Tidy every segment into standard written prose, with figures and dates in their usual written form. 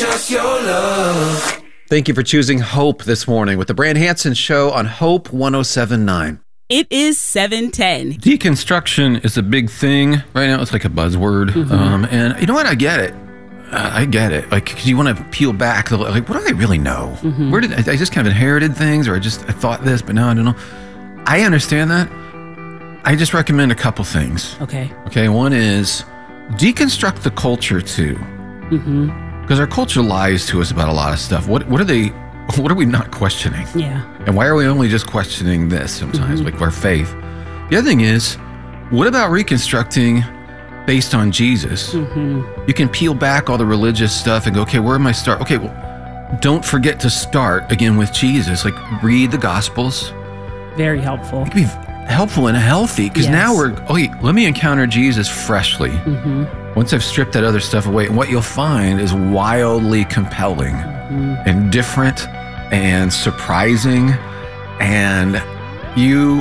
just your love. Thank you for choosing Hope this morning with the Brand Hansen Show on Hope 107.9. It is 7:10. Deconstruction is a big thing right now. It's like a buzzword. And you know what? I get it. Like, because you want to peel back. Like, what do I really know? Where did I just kind of inherited things, or I thought this, but now I don't know. I understand that. I just recommend a couple things. Okay. One is deconstruct the culture too. Because our culture lies to us about a lot of stuff. What are we not questioning? Yeah. And why are we only just questioning this sometimes, like our faith? The other thing is, what about reconstructing based on Jesus? You can peel back all the religious stuff and go, okay, where am I start? Okay, well, don't forget to start again with Jesus. Like, read the Gospels. Very helpful. It can be helpful and healthy, because now let me encounter Jesus freshly. Once I've stripped that other stuff away, and what you'll find is wildly compelling and different and surprising, and you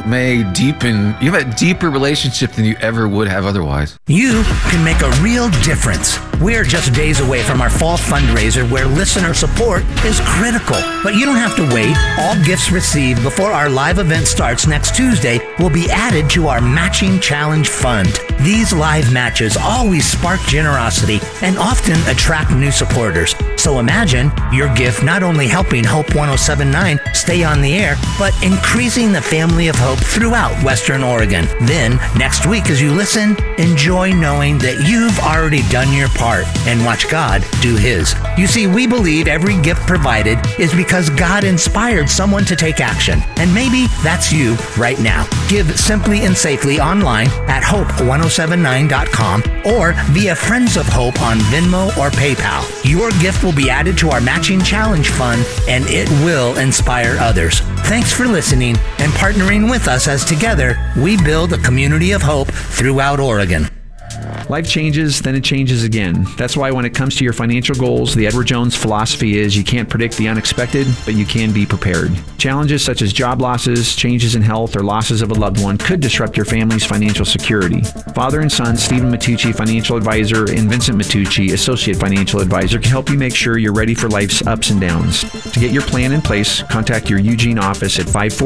have a deeper relationship than you ever would have otherwise. You can make a real difference. We're just days away from our fall fundraiser where listener support is critical. But you don't have to wait. All gifts received before our live event starts next Tuesday will be added to our Matching Challenge Fund. These live matches always spark generosity and often attract new supporters. So imagine your gift not only helping Hope 107.9 stay on the air, but increasing the family of hope throughout Western Oregon. Then, next week as you listen, enjoy knowing that you've already done your part and watch God do His. You see, we believe every gift provided is because God inspired someone to take action. And maybe that's you right now. Give simply and safely online at hope1079.com or via Friends of Hope on Venmo or PayPal. Your gift will be added to our Matching Challenge Fund, and it will inspire others. Thanks for listening and partnering with us as together we build a community of hope throughout Oregon. Life changes, then it changes again. That's why when it comes to your financial goals, the Edward Jones philosophy is you can't predict the unexpected, but you can be prepared. Challenges such as job losses, changes in health, or losses of a loved one could disrupt your family's financial security. Father and son, Stephen Matucci, financial advisor, and Vincent Matucci, associate financial advisor, can help you make sure you're ready for life's ups and downs. To get your plan in place, contact your Eugene office at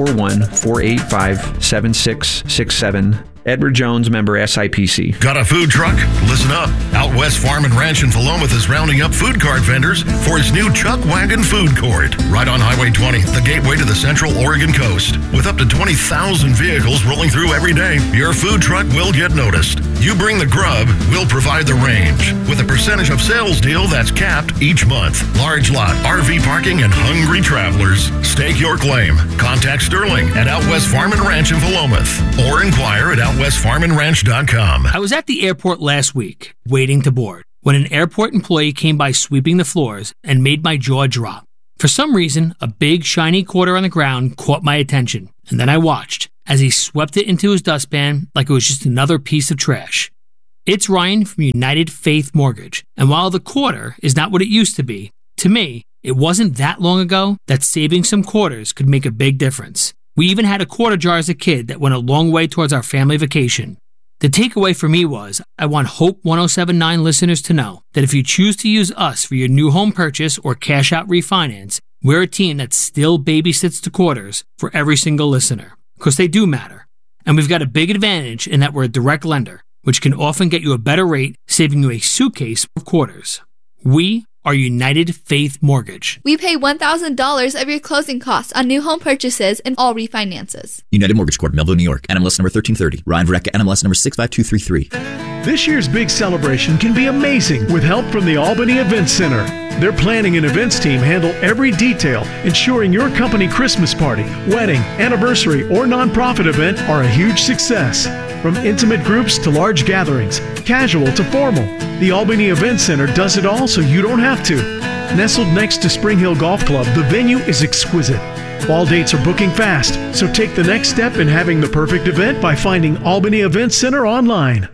541-485-7667. Edward Jones, member SIPC. Got a food truck? Listen up. Out West Farm and Ranch in Philomath is rounding up food cart vendors for its new Chuck Wagon Food Court. Right on Highway 20, the gateway to the Central Oregon coast. With up to 20,000 vehicles rolling through every day, your food truck will get noticed. You bring the grub, we'll provide the range. With a percentage of sales deal that's capped each month. Large lot, RV parking, and hungry travelers. Stake your claim. Contact Sterling at Out West Farm and Ranch in Philomath. Or inquire at OutWestFarmandRanch.com. I was at the airport last week, waiting to board, when an airport employee came by sweeping the floors and made my jaw drop. For some reason, a big, shiny quarter on the ground caught my attention, and then I watched as he swept it into his dustpan like it was just another piece of trash. It's Ryan from United Faith Mortgage, and while the quarter is not what it used to be, to me, it wasn't that long ago that saving some quarters could make a big difference. We even had a quarter jar as a kid that went a long way towards our family vacation. The takeaway for me was, I want Hope 107.9 listeners to know that if you choose to use us for your new home purchase or cash out refinance, we're a team that still babysits the quarters for every single listener, because they do matter. And we've got a big advantage in that we're a direct lender, which can often get you a better rate, saving you a suitcase of quarters. We are United Faith Mortgage. We pay $1,000 of your closing costs on new home purchases and all refinances. United Mortgage Corp, Melville, New York. NMLS number 1330. Ryan Verrecka, NMLS number 65233. This year's big celebration can be amazing with help from the Albany Events Center. Their planning and events team handle every detail, ensuring your company Christmas party, wedding, anniversary, or nonprofit event are a huge success. From intimate groups to large gatherings, casual to formal, the Albany Events Center does it all so you don't have to. Nestled next to Spring Hill Golf Club, the venue is exquisite. Fall dates are booking fast, so take the next step in having the perfect event by finding Albany Events Center online.